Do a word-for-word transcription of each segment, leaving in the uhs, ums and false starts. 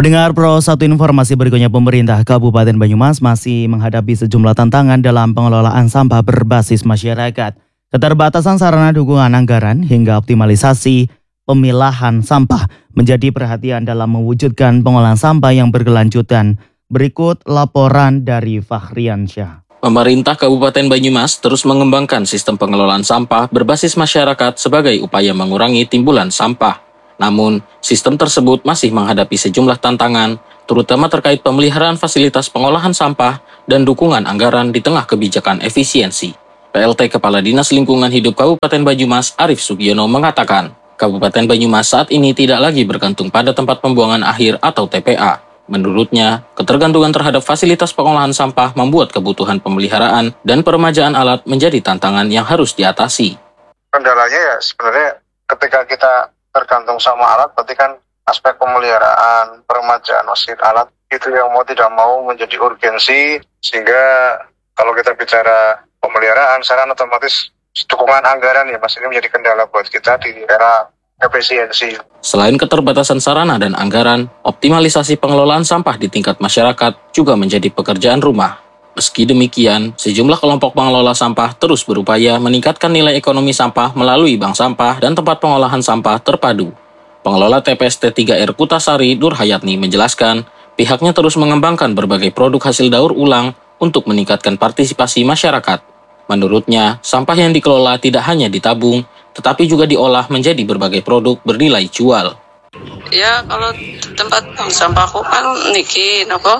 Pendengar Pro, satu informasi berikutnya, pemerintah Kabupaten Banyumas masih menghadapi sejumlah tantangan dalam pengelolaan sampah berbasis masyarakat. Keterbatasan sarana dukungan anggaran hingga optimalisasi pemilahan sampah menjadi perhatian dalam mewujudkan pengolahan sampah yang berkelanjutan. Berikut laporan dari Fahriansyah. Pemerintah Kabupaten Banyumas terus mengembangkan sistem pengelolaan sampah berbasis masyarakat sebagai upaya mengurangi timbulan sampah. Namun, sistem tersebut masih menghadapi sejumlah tantangan, terutama terkait pemeliharaan fasilitas pengolahan sampah dan dukungan anggaran di tengah kebijakan efisiensi. P L T Kepala Dinas Lingkungan Hidup Kabupaten Banyumas, Arif Sugiono, mengatakan, Kabupaten Banyumas saat ini tidak lagi bergantung pada tempat pembuangan akhir atau T P A. Menurutnya, ketergantungan terhadap fasilitas pengolahan sampah membuat kebutuhan pemeliharaan dan peremajaan alat menjadi tantangan yang harus diatasi. Kendalanya ya sebenarnya ketika kita tergantung sama alat, berarti kan aspek pemeliharaan, peremajaan mesin alat itu yang mau tidak mau menjadi urgensi, sehingga kalau kita bicara pemeliharaan, sekarang otomatis dukungan anggaran ya Mas, ini menjadi kendala buat kita di era efisiensi. Selain keterbatasan sarana dan anggaran, optimalisasi pengelolaan sampah di tingkat masyarakat juga menjadi pekerjaan rumah. Meski demikian, sejumlah kelompok pengelola sampah terus berupaya meningkatkan nilai ekonomi sampah melalui bank sampah dan tempat pengolahan sampah terpadu. Pengelola T P S T tiga R Kutasari, Nur Hayatni, menjelaskan, pihaknya terus mengembangkan berbagai produk hasil daur ulang untuk meningkatkan partisipasi masyarakat. Menurutnya, sampah yang dikelola tidak hanya ditabung, tetapi juga diolah menjadi berbagai produk bernilai jual. Ya, kalau tempat bank sampahku kan niki nopo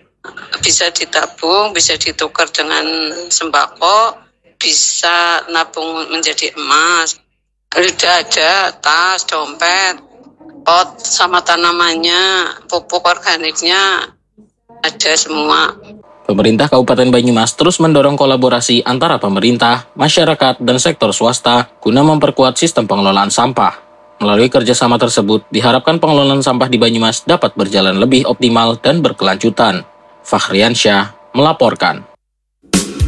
bisa ditabung, bisa ditukar dengan sembako, bisa nabung menjadi emas. Sudah ada tas, dompet, pot sama tanamannya, pupuk organiknya, ada semua. Pemerintah Kabupaten Banyumas terus mendorong kolaborasi antara pemerintah, masyarakat, dan sektor swasta guna memperkuat sistem pengelolaan sampah. Melalui kerjasama tersebut, diharapkan pengelolaan sampah di Banyumas dapat berjalan lebih optimal dan berkelanjutan. Fahriansyah melaporkan.